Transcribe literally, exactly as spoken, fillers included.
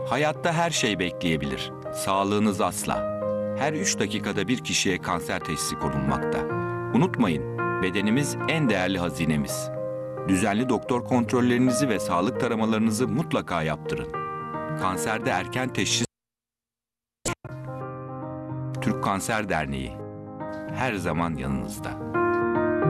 Hayatta her şey bekleyebilir. Sağlığınız asla. Her üç dakikada bir kişiye kanser teşhisi konulmakta. Unutmayın, bedenimiz en değerli hazinemiz. Düzenli doktor kontrollerinizi ve sağlık taramalarınızı mutlaka yaptırın. Kanserde erken teşhis. Türk Kanser Derneği her zaman yanınızda.